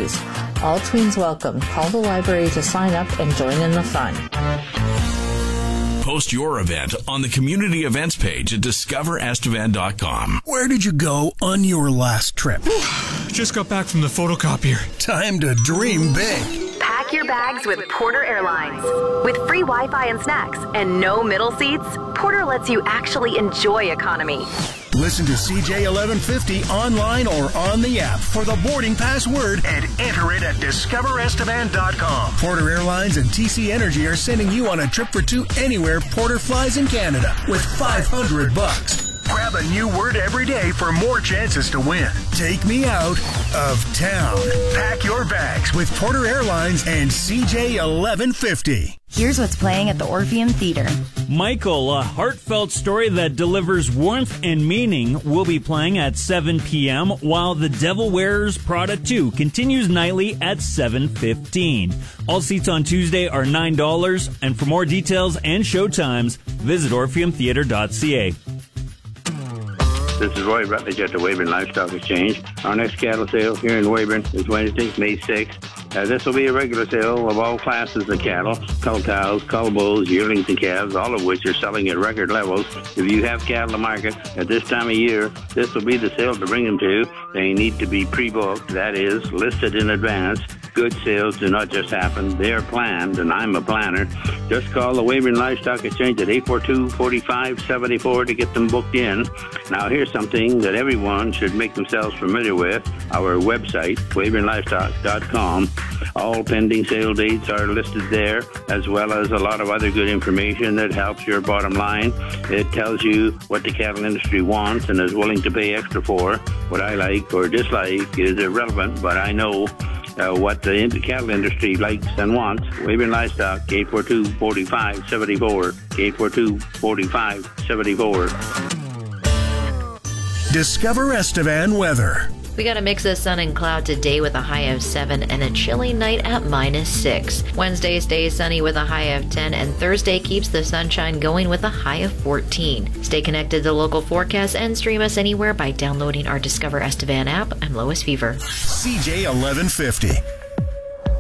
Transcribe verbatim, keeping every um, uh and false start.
activities. All tweens welcome. Call the library to sign up and join in the fun. Post your event on the community events page at discover estevan dot com. Where did you go on your last trip? Just got back from the photocopier. Time to dream big. Pack your bags with Porter Airlines. With free Wi-Fi and snacks and no middle seats, Porter lets you actually enjoy economy. Listen to C J eleven fifty online or on the app for the boarding password and enter it at discover estevan dot com. Porter Airlines and T C Energy are sending you on a trip for two anywhere Porter flies in Canada with five hundred bucks. Grab a new word every day for more chances to win. Take me out of town. Pack your bags with Porter Airlines and C J eleven fifty. Here's what's playing at the Orpheum Theater. Michael, a heartfelt story that delivers warmth and meaning, will be playing at seven p.m., while The Devil Wears Prada two continues nightly at seven fifteen. All seats on Tuesday are nine dollars, and for more details and showtimes, visit orpheum theater dot c a. This is Roy Rutledge at the Weyburn Livestock Exchange. Our next cattle sale here in Weyburn is Wednesday, May sixth. Uh, this will be a regular sale of all classes of cattle, cull cows, cull bulls, yearlings and calves, all of which are selling at record levels. If you have cattle to market at this time of year, this will be the sale to bring them to. They need to be pre-booked, that is, listed in advance. Good sales do not just happen, they are planned, and I'm a planner. Just call the Weyburn Livestock Exchange at eight four two, four five seven four to get them booked in. Now here's something that everyone should make themselves familiar with, our website, weyburn livestock dot com. All pending sale dates are listed there, as well as a lot of other good information that helps your bottom line. It tells you what the cattle industry wants and is willing to pay extra for. What I like or dislike is irrelevant, but I know Uh, what the cattle industry likes and wants. Weyburn Livestock, eight four two, four five seven four, eight four two, four five seven four. Discover Estevan weather. We got a mix of sun and cloud today with a high of seven and a chilly night at minus six. Wednesday stays sunny with a high of ten, and Thursday keeps the sunshine going with a high of fourteen. Stay connected to local forecasts and stream us anywhere by downloading our Discover Estevan app. I'm Lois Fever. C J eleven fifty.